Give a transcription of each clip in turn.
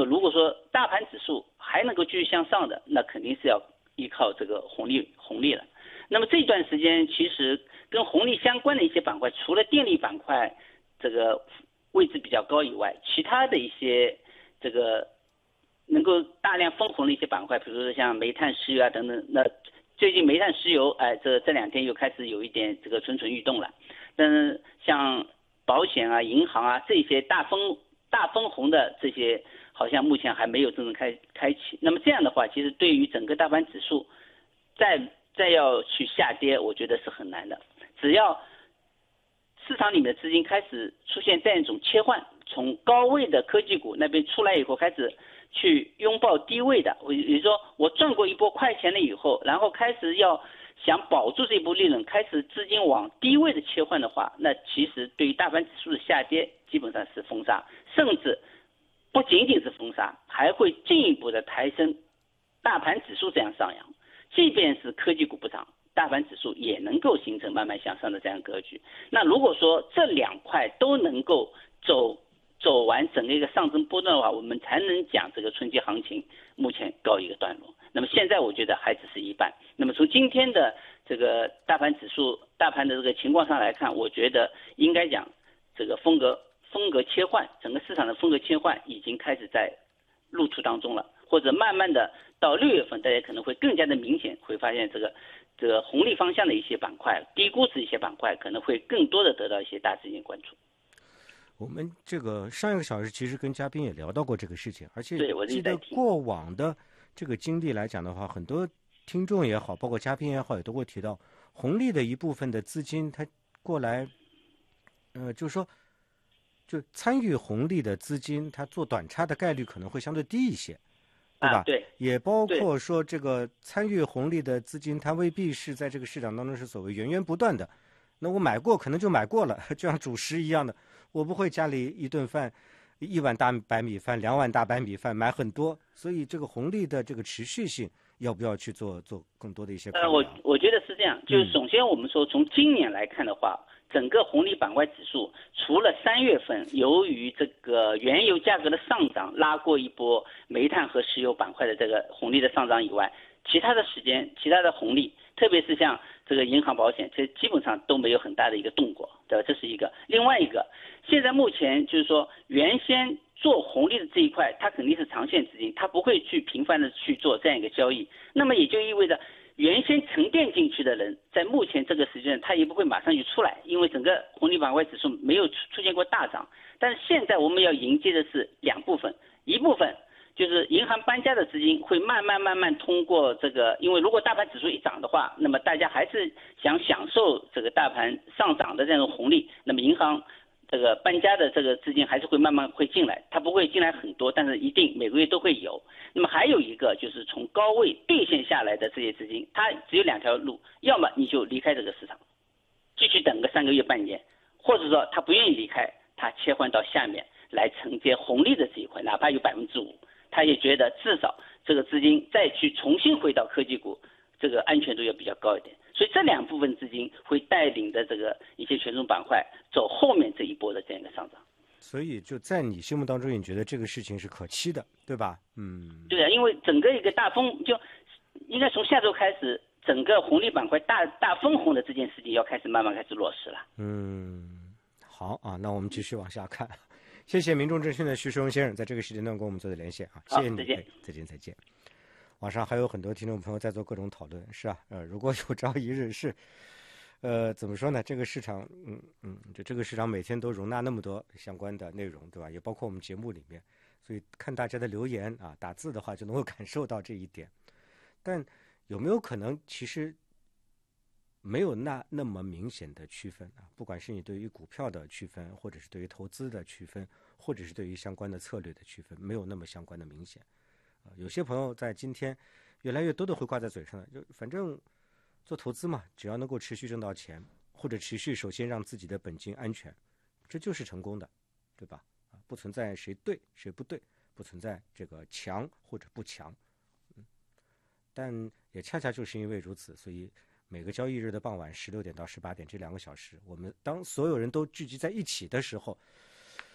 如果说大盘指数还能够继续向上的，那肯定是要依靠这个红利了。那么这段时间其实跟红利相关的一些板块，除了电力板块这个位置比较高以外，其他的一些这个能够大量分红的一些板块，比如说像煤炭、石油啊等等，那最近煤炭、石油，这两天又开始有一点这个蠢蠢欲动了。但是像保险啊、银行啊这些大分红的这些，好像目前还没有真正开启。那么这样的话，其实对于整个大盘指数再要去下跌，我觉得是很难的。只要市场里面的资金开始出现这样一种切换，从高位的科技股那边出来以后，开始去拥抱低位的，也就是说我赚过一波快钱了以后，然后开始要想保住这一波利润，开始资金往低位的切换的话，那其实对于大盘指数的下跌基本上是封杀，甚至不仅仅是封杀，还会进一步的抬升大盘指数这样上扬。即便是科技股不涨，大盘指数也能够形成慢慢向上的这样格局。那如果说这两块都能够走完整个一个上升波段的话，我们才能讲这个春季行情目前告一个段落。那么现在我觉得还只是一半。那么从今天的这个大盘指数、大盘的这个情况上来看，我觉得应该讲这个风格切换，整个市场的风格切换已经开始在路途当中了，或者慢慢的到6月份，大家可能会更加的明显，会发现这个红利方向的一些板块、低估值一些板块，可能会更多的得到一些大资金关注。 我们这个上一个小时其实跟嘉宾也聊到过这个事情，而且记得过往的这个经历来讲的话，很多听众也好，包括嘉宾也好，也都会提到红利的一部分的资金，它过来，就是说，就参与红利的资金，它做短差的概率可能会相对低一些，对吧？ 对， 也包括说这个参与红利的资金，它未必是在这个市场当中是所谓源源不断的。那我买过可能就买过了，就像主食一样的，我不会家里一顿饭1碗大白米饭、2碗大白米饭买很多，所以这个红利的这个持续性要不要去做更多的一些考虑？ 我觉得是这样，就是首先我们说从今年来看的话，整个红利板块指数除了3月份由于这个原油价格的上涨拉过一波煤炭和石油板块的这个红利的上涨以外，其他的时间其他的红利，特别是像这个银行保险，这基本上都没有很大的一个动过，对吧？这是一个。另外一个，现在目前就是说原先做红利的这一块，它肯定是长线资金，它不会去频繁的去做这样一个交易，那么也就意味着原先沉淀进去的人，在目前这个时间他也不会马上就出来，因为整个红利板块指数没有出现过大涨。但是现在我们要迎接的是两部分，一部分就是银行搬家的资金会慢慢通过这个，因为如果大盘指数一涨的话，那么大家还是想享受这个大盘上涨的这种红利，那么银行这个搬家的这个资金还是会慢慢会进来，它不会进来很多，但是一定每个月都会有。那么还有一个就是从高位兑现下来的这些资金，它只有2条路，要么你就离开这个市场，继续等个3个月半年，或者说他不愿意离开，他切换到下面来承接红利的这一块，哪怕有5%，他也觉得至少这个资金再去重新回到科技股，这个安全度要比较高一点。所以这2部分资金会带领的这个一些权重板块走后面这一波的这样一个上涨。 所以就在你心目当中，你觉得这个事情是可期的，对吧？ 对啊，因为整个一个大风就应该从下周开始，整个红利板块大分红的这件事情要开始慢慢开始落实了。 好啊，那我们继续往下看。谢谢民众证券的徐世荣先生在这个时间段跟我们做的连线啊，谢谢你，再见。网上还有很多听众朋友在做各种讨论，是啊，如果有朝一日是，怎么说呢？这个市场，这个市场每天都容纳那么多相关的内容，对吧？也包括我们节目里面，所以看大家的留言啊，打字的话就能够感受到这一点。但有没有可能其实没有那么明显的区分啊？不管是你对于股票的区分，或者是对于投资的区分，或者是对于相关的策略的区分，没有那么相关的明显。有些朋友在今天越来越多的会挂在嘴上，就反正做投资嘛，只要能够持续挣到钱，或者持续首先让自己的本金安全，这就是成功的，对吧？不存在谁对谁不对，不存在这个强或者不强。但也恰恰就是因为如此，所以每个交易日的傍晚16点到18点这2个小时，我们当所有人都聚集在一起的时候，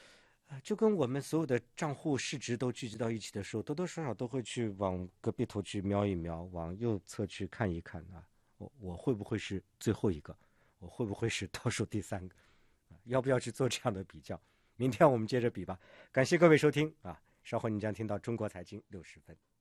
就跟我们所有的账户市值都聚集到一起的时候，多多少少都会去往隔壁头去瞄一瞄，往右侧去看一看啊，我会不会是最后一个？我会不会是倒数第3个？要不要去做这样的比较？明天我们接着比吧。感谢各位收听啊，稍后你将听到中国财经60分。